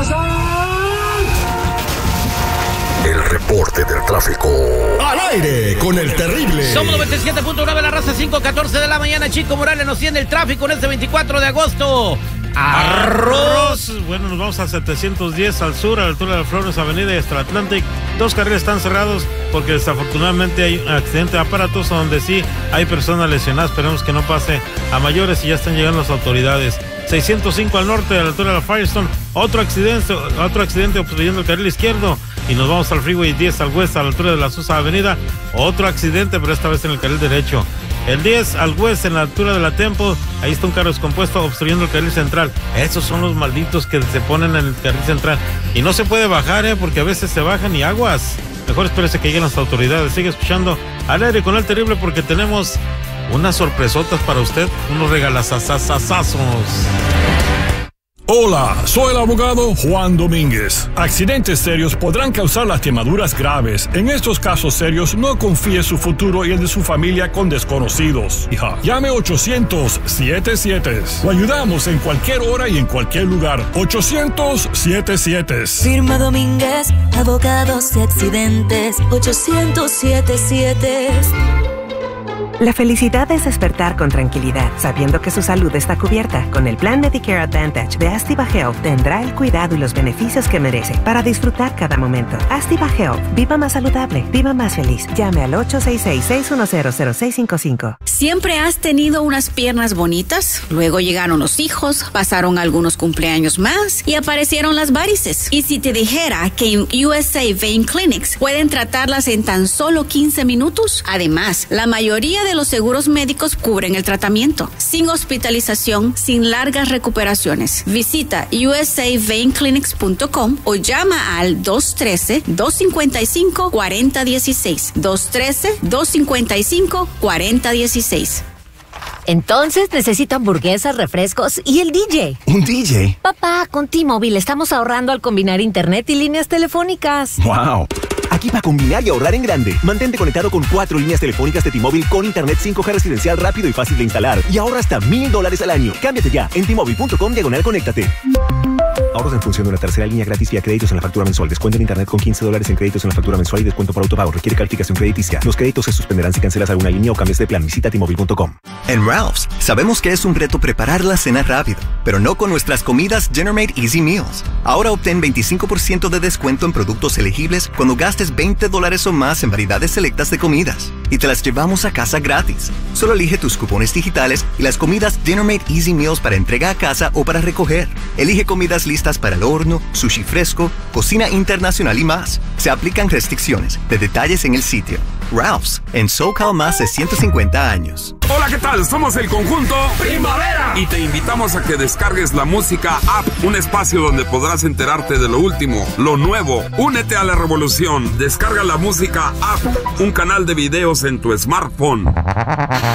El reporte del tráfico. Al aire con el terrible. Somos 97.9 la raza, 5:14 de la mañana. Chico Morales nos tiene el tráfico en este 24 de agosto. Arroz. Bueno, nos vamos a 710 al sur, a la altura de la Flores Avenida y hasta el Atlantic. 2 carriles están cerrados porque desafortunadamente hay un accidente aparatoso donde sí hay personas lesionadas. Esperemos que no pase a mayores y ya están llegando las autoridades. 605 al norte, a la altura de la Firestone. Otro accidente obstruyendo el carril izquierdo. Y nos vamos al Freeway 10 al oeste, a la altura de la Sosa Avenida. Otro accidente, pero esta vez en el carril derecho. El 10 al oeste, en la altura de la Temple, ahí está un carro descompuesto obstruyendo el carril central. Esos son los malditos que se ponen en el carril central. Y no se puede bajar, porque a veces se bajan y aguas. Mejor espérese que lleguen las autoridades. Sigue escuchando Al Aire con el Terrible porque tenemos unas sorpresotas para usted, unos regalazazazazazos. Hola, soy el abogado Juan Domínguez. Accidentes serios podrán causar lastimaduras graves. En estos casos serios, no confíe su futuro y el de su familia con desconocidos. Llame 800-77. Lo ayudamos en cualquier hora y en cualquier lugar. 800-77. Firma Domínguez, abogados de accidentes. 800-77. La felicidad es despertar con tranquilidad, sabiendo que su salud está cubierta. Con el plan Medicare Advantage de Astiva Health tendrá el cuidado y los beneficios que merece para disfrutar cada momento. Astiva Health, viva más saludable, viva más feliz. Llame al 866-610-0655. ¿Siempre has tenido unas piernas bonitas? Luego llegaron los hijos, pasaron algunos cumpleaños más y aparecieron las varices. ¿Y si te dijera que en USA Vein Clinics pueden tratarlas en tan solo 15 minutos? Además, la mayoría de los seguros médicos cubren el tratamiento, sin hospitalización, sin largas recuperaciones. Visita usaveinclinics.com o llama al 213-255-4016. 213-255-4016. Entonces necesito hamburguesas, refrescos y el DJ. ¿Un DJ? Papá, con T-Mobile estamos ahorrando al combinar internet y líneas telefónicas. ¡Wow! Aquí para combinar y ahorrar en grande. Mantente conectado con 4 líneas telefónicas de T-Mobile con internet 5G residencial rápido y fácil de instalar. Y ahorra hasta $1,000 al año. Cámbiate ya en T-Mobile.com/conéctate. Ahorros en función de una tercera línea gratis vía créditos en la factura mensual. Descuento en internet con $15 en créditos en la factura mensual y descuento por autopago. Requiere calificación crediticia. Los créditos se suspenderán si cancelas alguna línea o cambias de plan. Visita T-Mobile.com. En Ralph's, sabemos que es un reto preparar la cena rápido, pero no con nuestras comidas Dinner Made Easy Meals. Ahora obtén 25% de descuento en productos elegibles cuando gastes $20 o más en variedades selectas de comidas. Y te las llevamos a casa gratis. Solo elige tus cupones digitales y las comidas Dinner Made Easy Meals para entrega a casa o para recoger. Elige comidas listas para el horno, sushi fresco, cocina internacional y más. Se aplican restricciones. De detalles en el sitio. Ralph's, en SoCal más de 150 años. Hola, ¿qué tal? Somos el conjunto Primavera y te invitamos a que descargues la música app, un espacio donde podrás enterarte de lo último, lo nuevo. Únete a la revolución. Descarga la música app, un canal de videos en tu smartphone.